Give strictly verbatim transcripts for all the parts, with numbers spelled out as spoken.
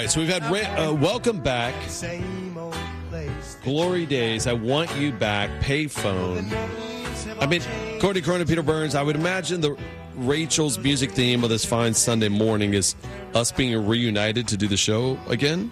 right, so we've had uh, welcome back, glory days. I want you back. Payphone. I mean, Courtney Cronin, Peter Burns. I would imagine the Rachel's music theme of this fine Sunday morning is us being reunited to do the show again.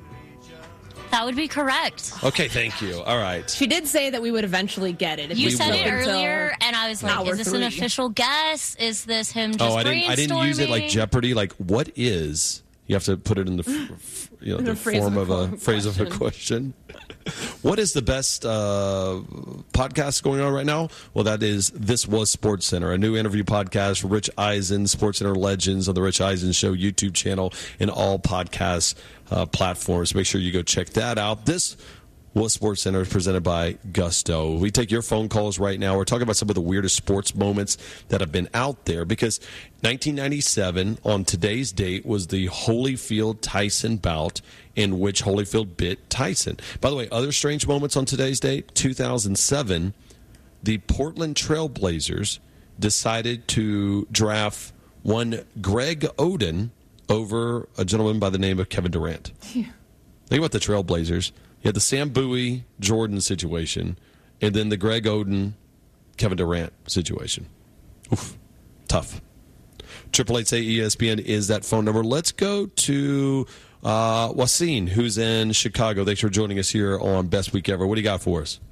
That would be correct. Okay, thank you. All right. She did say that we would eventually get it. You We said will. it earlier, and I was like, is this three. an official guess? Is this him just Oh, I didn't. I didn't use it like brainstorming? Jeopardy. Like, what is? You have to put it in the, f- you know, In the a phrase form of of a a phrase of a question. What is the best uh, podcast going on right now? Well, that is This Was Sports Center, a new interview podcast for Rich Eisen, Sports Center legends on the Rich Eisen Show YouTube channel and all podcast uh, platforms. Make sure you go check that out. This Was Sports Center is presented by Gusto. We take your phone calls right now. We're talking about some of the weirdest sports moments that have been out there because nineteen ninety-seven, on today's date, was the Holyfield-Tyson bout in which Holyfield bit Tyson. By the way, other strange moments on today's date, two thousand seven, the Portland Trail Blazers decided to draft one Greg Oden over a gentleman by the name of Kevin Durant. Yeah. Think about the Trail Blazers. You had the Sam Bowie Jordan situation, and then the Greg Oden Kevin Durant situation. Oof, tough. Triple eight say E S P N is that phone number. Let's go to uh, Wasim, who's in Chicago. Thanks for joining us here on Best Week Ever. What do you got for us?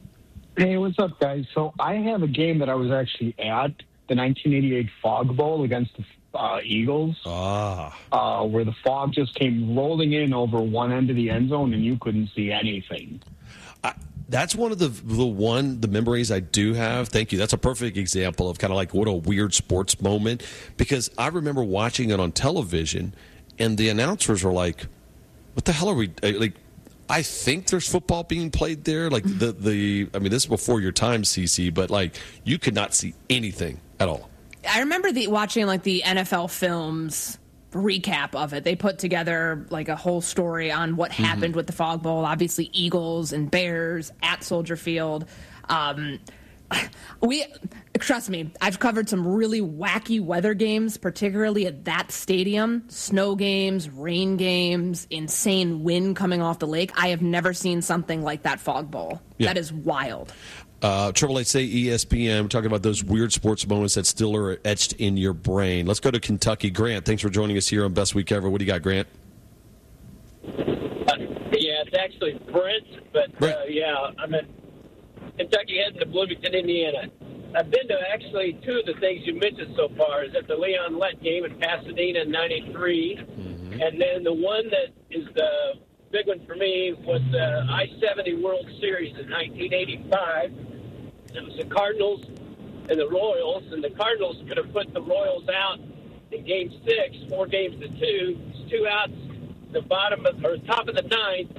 Hey, what's up, guys? So I have a game that I was actually at, the nineteen eighty-eight Fog Bowl against the uh, Eagles, Ah, uh, where the fog just came rolling in over one end of the end zone and you couldn't see anything. I, that's one of the the one the memories I do have. Thank you. That's a perfect example of kind of like what a weird sports moment, because I remember watching it on television, and the announcers were like, "What the hell are we like?" I think there's football being played there. Like the the I mean, this is before your time, C C, but like you could not see anything at all. I remember the watching like the N F L Films recap of it. They put together like a whole story on what Mm-hmm. happened with the Fog Bowl. Obviously, Eagles and Bears at Soldier Field. Um, we trust me, I've covered some really wacky weather games, particularly at that stadium. Snow games, rain games, insane wind coming off the lake. I have never seen something like that Fog Bowl. Yeah. That is wild. Uh, Triple Eight say E S P N. We're talking about those weird sports moments that still are etched in your brain. Let's go to Kentucky. Grant, thanks for joining us here on Best Week Ever. What do you got, Grant? Uh, yeah, it's actually Brent, but Brent. Uh, yeah, I'm in Kentucky heading to Bloomington, Indiana. I've been to actually two of the things you mentioned so far. Is at the Leon Lett game in Pasadena in ninety-three, mm-hmm. and then the one that is the big one for me was the I seventy World Series in nineteen eighty-five. It was the Cardinals and the Royals, and the Cardinals could have put the Royals out in Game Six, four games to two. It's two outs, the bottom of or top of the ninth,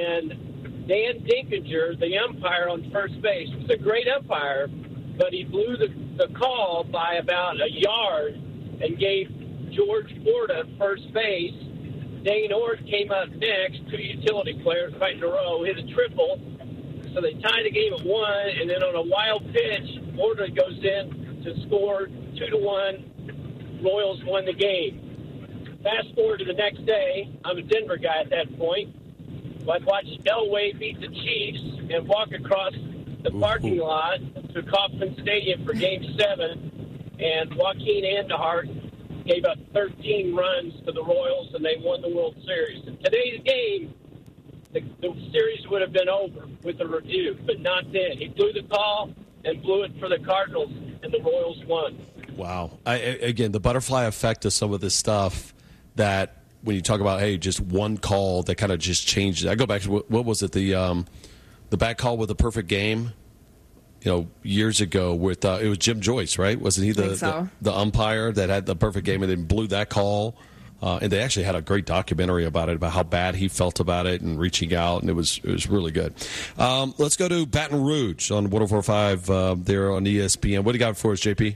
and Dan Dinkinger, the umpire on first base, was a great umpire, but he blew the, the call by about a yard and gave George Porta first base. Dane Orth came up next, two utility players right in a row, hit a triple. So they tied the game at one, and then on a wild pitch, Porta goes in to score two to one. Royals won the game. Fast forward to the next day, I'm a Denver guy at that point. So I'd watch Elway beat the Chiefs and walk across the parking lot to Kauffman Stadium for Game seven, and Joaquin Andahart gave up thirteen runs to the Royals, and they won the World Series. In today's game, the, the series would have been over with the review, but not then. He blew the call and blew it for the Cardinals, and the Royals won. Wow. I, again, the butterfly effect of some of this stuff that when you talk about, hey, just one call that kind of just changed it. I go back to, what, what was it, the um, the bad call with a perfect game? You know, years ago with uh, it was Jim Joyce, right? Wasn't he the, so. the the umpire that had the perfect game and then blew that call? Uh, and they actually had a great documentary about it, about how bad he felt about it and reaching out, and it was it was really good. Um, let's go to Baton Rouge on one oh four point five uh, there on E S P N. What do you got for us, J P?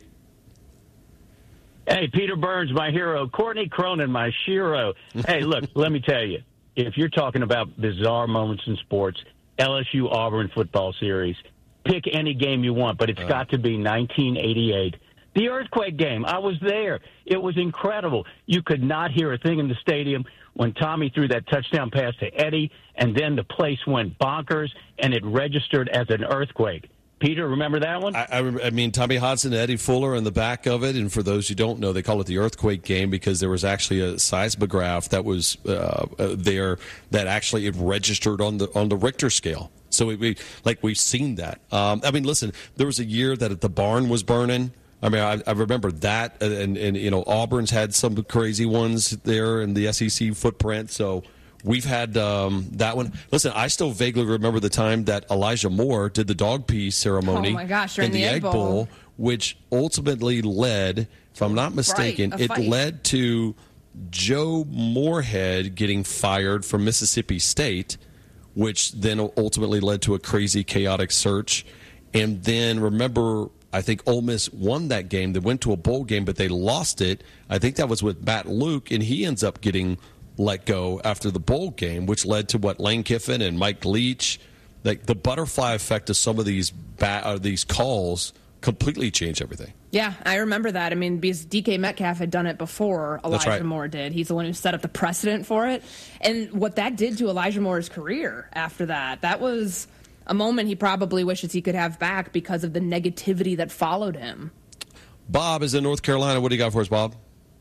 Hey, Peter Burns, my hero. Courtney Cronin, my shiro. Hey, look, let me tell you, if you're talking about bizarre moments in sports, L S U Auburn football series, pick any game you want, but it's uh. got to be nineteen eighty-eight. The earthquake game, I was there. It was incredible. You could not hear a thing in the stadium when Tommy threw that touchdown pass to Eddie, and then the place went bonkers, and it registered as an earthquake. Peter, remember that one? I, I, I mean, Tommy Hodson and Eddie Fuller in the back of it. And for those who don't know, they call it the earthquake game because there was actually a seismograph that was uh, uh, there that actually it registered on the on the Richter scale. So we, we like we've seen that. Um, I mean, listen, there was a year that the barn was burning. I mean, I, I remember that, and, and you know, Auburn's had some crazy ones there in the S E C footprint. So. We've had um, that one. Listen, I still vaguely remember the time that Elijah Moore did the dog pee ceremony oh my gosh, in the, the Egg Bowl. Bowl, which ultimately led, if I'm not mistaken, right, it fight. led to Joe Moorhead getting fired from Mississippi State, which then ultimately led to a crazy, chaotic search. And then, remember, I think Ole Miss won that game. They went to a bowl game, but they lost it. I think that was with Matt Luke, and he ends up getting let go after the bowl game, which led to what Lane Kiffin and Mike Leach, like the butterfly effect of some of these ba- uh, these calls completely changed everything. Yeah, I remember that. I mean, because D K Metcalf had done it before Elijah right. Moore did. He's the one who set up the precedent for it. And what that did to Elijah Moore's career after that, that was a moment he probably wishes he could have back because of the negativity that followed him. Bob is in North Carolina. What do you got for us, Bob?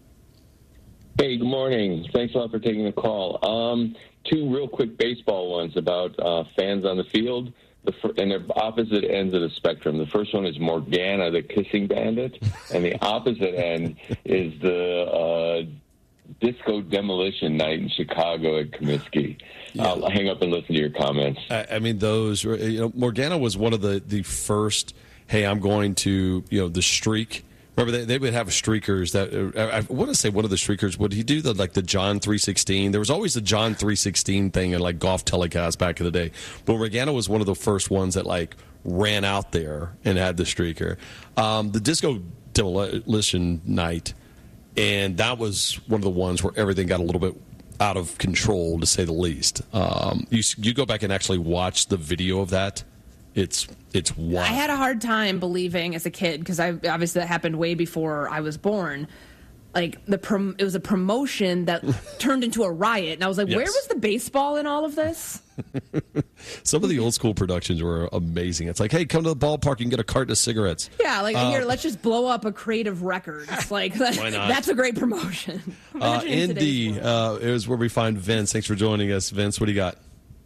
Hey, good morning. Thanks a lot for taking the call. Um, two real quick baseball ones about uh, fans on the field, the fir- and they're opposite ends of the spectrum. The first one is Morgana, the kissing bandit, and the opposite end is the uh, disco demolition night in Chicago at Comiskey. Yeah. I'll hang up and listen to your comments. I, I mean, those, you know, Morgana was one of the, the first, hey, I'm going to, you know, the streak. Remember, they, they would have streakers that I, I want to say one of the streakers would he do the like the John three sixteen. There was always the John three sixteen thing in like golf telecast back in the day. But Morgana was one of the first ones that like ran out there and had the streaker. Um, the disco demolition night, and that was one of the ones where everything got a little bit out of control, to say the least. Um, you you go back and actually watch the video of that. It's it's wild. I had a hard time believing as a kid because I obviously that happened way before I was born. Like the prom- it was a promotion that turned into a riot, and I was like, yes. "Where was the baseball in all of this?" Some of the old school productions were amazing. It's like, "Hey, come to the ballpark and get a carton of cigarettes." Yeah, like uh, here, let's just blow up a Creative Records. Like that, why not? That's a great promotion. uh, Indy uh, is where we find Vince. Thanks for joining us, Vince. What do you got?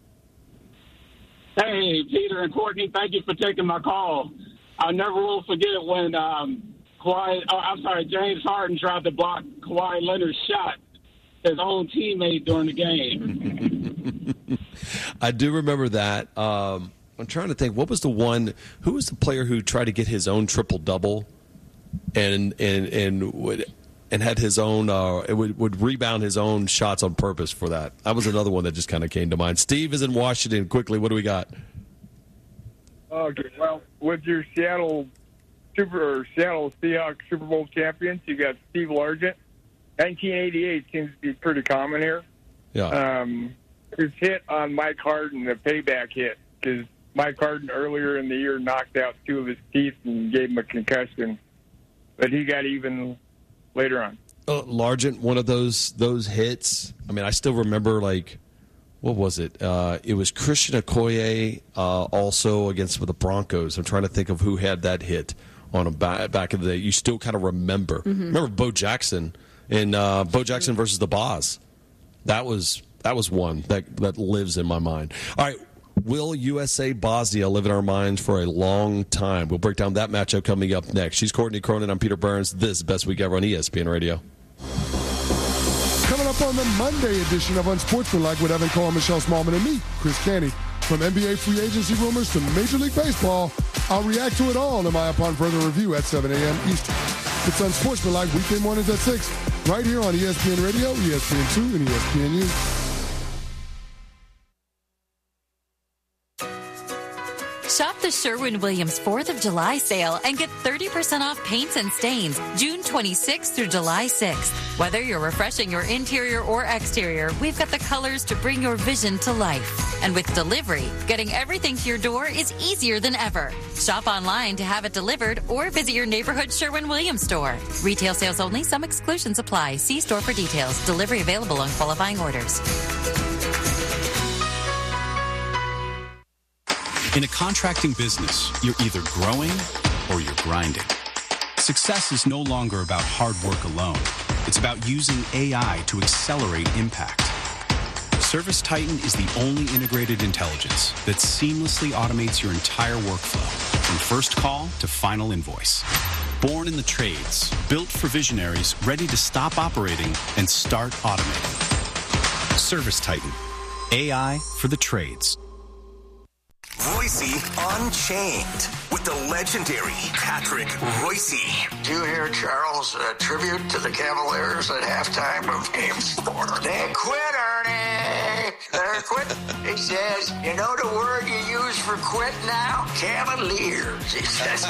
Hey, Peter and Courtney, thank you for taking my call. I never will forget when um, Kawhi, oh, I'm sorry, James Harden tried to block Kawhi Leonard's shot, his own teammate during the game. I do remember that. Um, I'm trying to think, what was the one, who was the player who tried to get his own triple-double and and and would and had his own, uh, it would, would rebound his own shots on purpose for that. That was another one that just kind of came to mind. Steve is in Washington. Quickly, what do we got? Okay, well, with your Seattle Super or Seattle Seahawks Super Bowl champions, you got Steve Largent. nineteen eighty-eight seems to be pretty common here. Yeah. Um, his hit on Mike Harden, the payback hit, because Mike Harden earlier in the year knocked out two of his teeth and gave him a concussion, but he got even later on. Uh, Largent, one of those those hits. I mean, I still remember, like, what was it? Uh, it was Christian Okoye uh, also against the Broncos. I'm trying to think of who had that hit on him back, back in the day. You still kind of remember. Mm-hmm. Remember Bo Jackson in uh, Bo Jackson versus the Boz. That was that was one that, that lives in my mind. All right. Will U S A Bosnia live in our minds for a long time? We'll break down that matchup coming up next. She's Courtney Cronin. I'm Peter Burns. This is Best Week Ever on E S P N Radio. Coming up on the Monday edition of Unsportsmanlike with Evan Cole, Michelle Smallman, and me, Chris Canty. From N B A free agency rumors to Major League Baseball, I'll react to it all in my upon further review at seven a.m. Eastern. It's Unsportsmanlike weekday mornings at six, right here on E S P N Radio, E S P N two, and E S P N U. Shop the the Sherwin-Williams fourth of July sale and get thirty percent off paints and stains June twenty-sixth through July sixth. Whether you're refreshing your interior or exterior, we've got the colors to bring your vision to life. And with delivery, getting everything to your door is easier than ever. Shop online to have it delivered or visit your neighborhood Sherwin-Williams store. Retail sales only. Some exclusions apply. See store for details. Delivery available on qualifying orders. In a contracting business, you're either growing or you're grinding. Success is no longer about hard work alone. It's about using A I to accelerate impact. ServiceTitan is the only integrated intelligence that seamlessly automates your entire workflow, from first call to final invoice. Born in the trades, built for visionaries ready to stop operating and start automating. ServiceTitan, A I for the trades. Royce Unchained with the legendary Patrick Royce. Did you hear Charles' uh, tribute to the Cavaliers at halftime of Game four? They quit, Ernie. They're quit. He says, you know the word you use for quit now? Cavaliers, he says.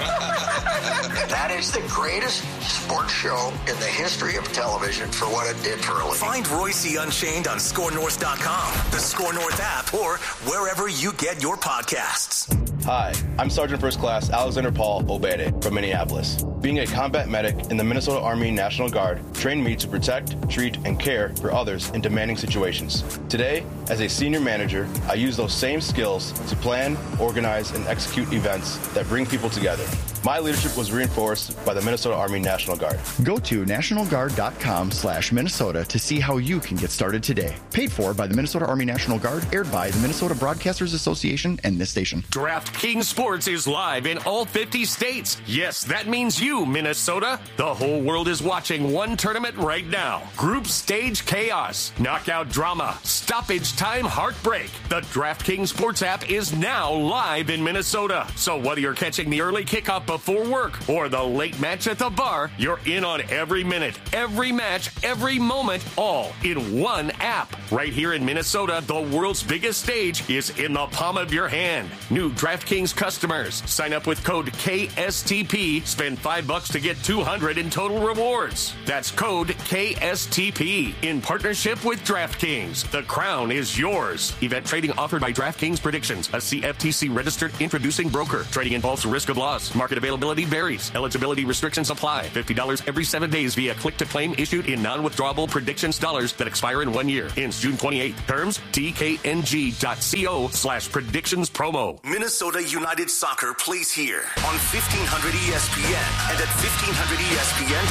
That is the greatest sports show in the history of television for what it did for a living. Find Royce Unchained on score north dot com, the Score North app, or wherever you get your podcasts. Hi, I'm Sergeant First Class Alexander Paul Obede from Minneapolis. Being a combat medic in the Minnesota Army National Guard trained me to protect, treat, and care for others in demanding situations. Today, as a senior manager, I use those same skills to plan, organize, and execute events that bring people together. My leadership was reinforced by the Minnesota Army National Guard. Go to national guard dot com slash Minnesota to see how you can get started today. Paid for by the Minnesota Army National Guard, aired by the Minnesota Broadcasters Association and this station. DraftKings Sports is live in all fifty states. Yes, that means you, Minnesota. The whole world is watching one tournament right now. Group stage chaos, knockout drama, stoppage time heartbreak. The DraftKings Sports app is now live in Minnesota. So whether you're catching the early kickoff before work or the late match at the bar, you're in on every minute, every match, every moment, all in one app. Right here in Minnesota, the world's biggest stage is in the palm of your hand. New DraftKings customers, sign up with code K S T P, spend five bucks to get two hundred in total rewards. That's code K S T P in partnership with DraftKings. The crown is yours. Event trading offered by DraftKings Predictions, a C F T C registered introducing broker. Trading involves risk of loss. Market availability varies. Eligibility restrictions apply. fifty dollars every seven days via click-to-claim issued in non-withdrawable predictions dollars that expire in one year. Ends June twenty-eighth. Terms, D K N G dot co slash predictions promo. Minnesota United Soccer plays here on fifteen hundred E S P N and at fifteen hundred E S P N